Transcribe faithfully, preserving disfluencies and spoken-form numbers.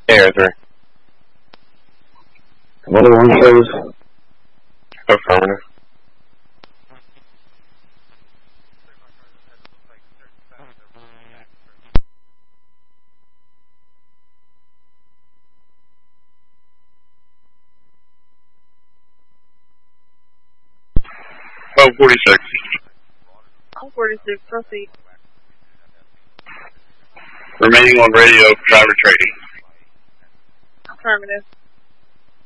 Air three. Another one, please. Affirmative. Oh, forty-six. Oh, forty-six, proceed. Remaining on radio, driver trading. Affirmative.